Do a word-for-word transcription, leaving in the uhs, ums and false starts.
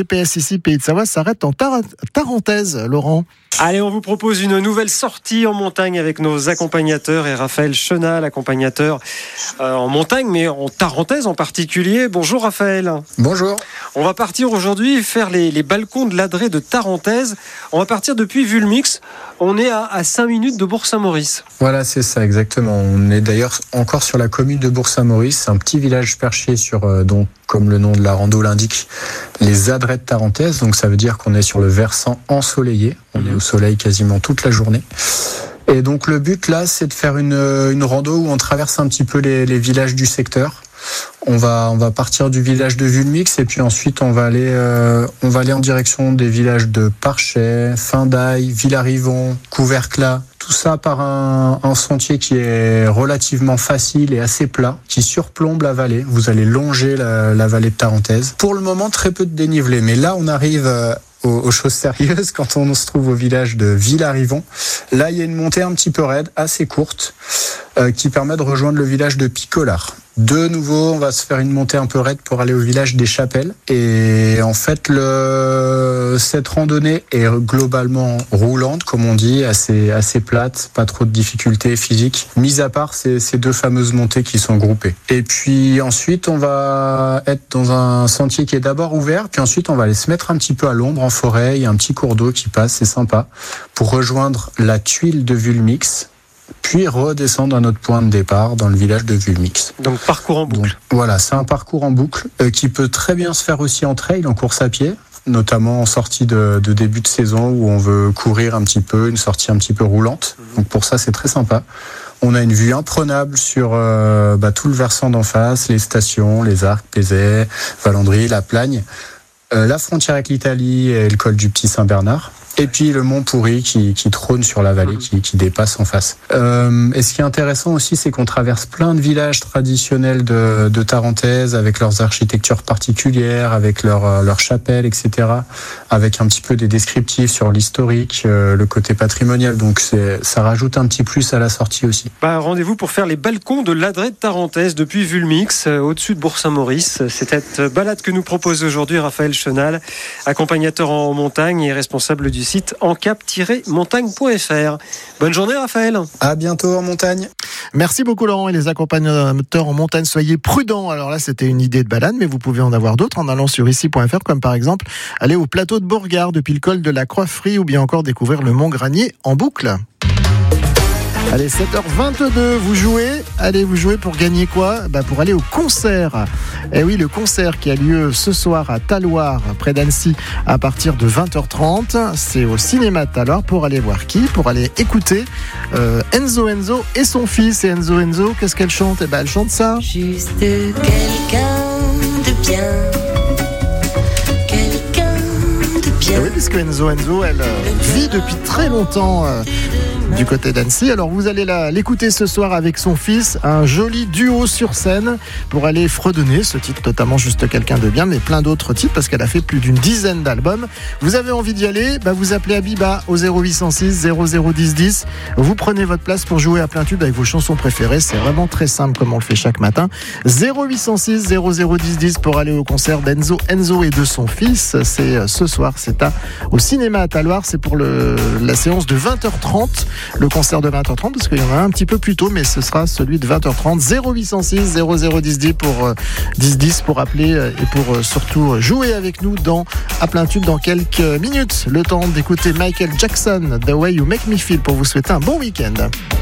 G P S ici, Pays de Savoie, s'arrête en Tar- Tarentaise, Laurent. Allez, on vous propose une nouvelle sortie en montagne avec nos accompagnateurs et Raphaël Chenal, accompagnateur euh, en montagne, mais en Tarentaise en particulier. Bonjour Raphaël. Bonjour. On va partir aujourd'hui faire les, les balcons de l'Adré de Tarentaise. On va partir depuis Vulmix. On est à, à cinq minutes de Bourg-Saint-Maurice. Voilà, c'est ça, exactement. On est d'ailleurs encore sur la commune de Bourg-Saint-Maurice, un petit village perché sur, euh, donc, comme le nom de la rando l'indique, les Adrets de Tarentaise. Donc ça veut dire qu'on est sur le versant ensoleillé. On est au soleil quasiment toute la journée. Et donc le but là, c'est de faire une, une rando où on traverse un petit peu les, les villages du secteur. On va, on va partir du village de Vulmix et puis ensuite on va aller, euh, on va aller en direction des villages de Parchet, Findaille, Villarivon, Couverclas. Tout ça par un, un sentier qui est relativement facile et assez plat, qui surplombe la vallée. Vous allez longer la, la vallée de Tarentaise. Pour le moment, très peu de dénivelé, mais là on arrive euh, aux, aux choses sérieuses quand on se trouve au village de Villarivon. Là, il y a une montée un petit peu raide, assez courte, euh, qui permet de rejoindre le village de Picolard. De nouveau, on va se faire une montée un peu raide pour aller au village des Chapelles. Et en fait, le... cette randonnée est globalement roulante, comme on dit, assez, assez plate, pas trop de difficultés physiques, mis à part ces, ces deux fameuses montées qui sont groupées. Et puis ensuite, on va être dans un sentier qui est d'abord ouvert, puis ensuite, on va aller se mettre un petit peu à l'ombre en forêt. Il y a un petit cours d'eau qui passe, c'est sympa, pour rejoindre la tuile de Vulmix, puis redescendre à notre point de départ dans le village de Vulmix. Donc parcours en boucle. Donc, voilà, c'est un parcours en boucle euh, qui peut très bien se faire aussi en trail, en course à pied, notamment en sortie de, de début de saison où on veut courir un petit peu, une sortie un petit peu roulante. Donc pour ça, c'est très sympa. On a une vue imprenable sur euh, bah, tout le versant d'en face, les stations, les Arcs, Pézet, Valandry, La Plagne, euh, la frontière avec l'Italie et le col du Petit Saint-Bernard. Et puis le mont Pourri qui, qui trône sur la vallée, qui, qui dépasse en face. Euh, et ce qui est intéressant aussi, c'est qu'on traverse plein de villages traditionnels de, de Tarentaise, avec leurs architectures particulières, avec leurs leur chapelles, et cetera, avec un petit peu des descriptifs sur l'historique, euh, le côté patrimonial. Donc c'est, ça rajoute un petit plus à la sortie aussi. Bah, rendez-vous pour faire les balcons de l'Adré de Tarentaise depuis Vulmix, euh, au-dessus de Bourg-Saint-Maurice. C'est cette balade que nous propose aujourd'hui Raphaël Chenal, accompagnateur en montagne et responsable du site encap tiret montagne point f r. Bonne journée Raphaël. À bientôt en montagne. Merci beaucoup Laurent, et les accompagnateurs en montagne, soyez prudents. Alors là, c'était une idée de balade, mais vous pouvez en avoir d'autres en allant sur ici point f r, comme par exemple aller au plateau de Bourgard depuis le col de la Croix-Frie, ou bien encore découvrir le Mont Granier en boucle. Allez, sept heures vingt-deux, vous jouez. Allez, vous jouez pour gagner quoi ? Bah, pour aller au concert. Et oui, le concert qui a lieu ce soir à Talloires, près d'Annecy, à partir de vingt heures trente. C'est au cinéma de Talloires. Pour aller voir qui ? Pour aller écouter euh, Enzo Enzo et son fils. Et Enzo Enzo, qu'est-ce qu'elle chante ? Eh ben, elle chante ça. Juste quelqu'un de bien. Quelqu'un de bien. Et oui, puisque Enzo Enzo, elle euh, vit depuis très longtemps euh, du côté d'Annecy. Alors vous allez la, l'écouter ce soir avec son fils, un joli duo sur scène pour aller fredonner ce titre, notamment Juste quelqu'un de bien, mais plein d'autres titres parce qu'elle a fait plus d'une dizaine d'albums. Vous avez envie d'y aller, bah vous appelez Abiba au zéro huit cent six zéro zéro dix dix. Vous prenez votre place pour jouer à plein tube avec vos chansons préférées. C'est vraiment très simple comme on le fait chaque matin. zéro huit cent six zéro zéro dix dix pour aller au concert d'Enzo Enzo et de son fils. C'est ce soir, c'est à, au cinéma à Talloires. C'est pour le, la séance de vingt heures trente. Le concert de vingt heures trente, parce qu'il y en a un petit peu plus tôt, mais ce sera celui de vingt heures trente. zéro huit cent six zéro zéro dix dix pour euh, dix dix pour appeler euh, et pour euh, surtout jouer avec nous dans à plein tube dans quelques minutes. Le temps d'écouter Michael Jackson, The Way You Make Me Feel, pour vous souhaiter un bon week-end.